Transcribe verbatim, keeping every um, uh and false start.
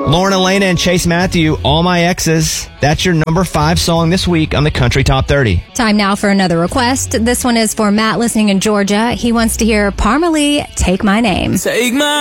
Lauren Elena and Chase Matthew, All My Exes. That's your number five song this week on the Country Top thirty. Time now for another request. This one is for Matt listening in Georgia. He wants to hear Parmalee, Take My Name. Take my